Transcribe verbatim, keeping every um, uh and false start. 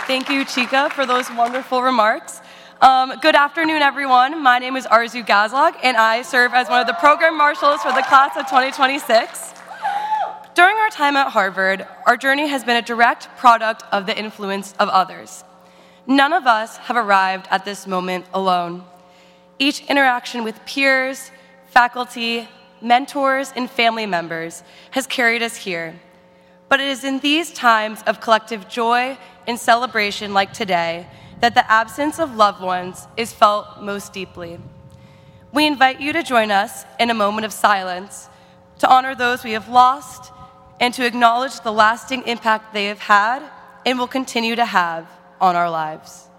Thank you, Chika, for those wonderful remarks. Um, good afternoon, everyone. My name is Arzu Gazlog, and I serve as one of the program marshals for the class of twenty twenty-six. During our time at Harvard, our journey has been a direct product of the influence of others. None of us have arrived at this moment alone. Each interaction with peers, faculty, mentors, and family members has carried us here. But it is in these times of collective joy and celebration like today that the absence of loved ones is felt most deeply. We invite you to join us in a moment of silence to honor those we have lost and to acknowledge the lasting impact they have had and will continue to have on our lives.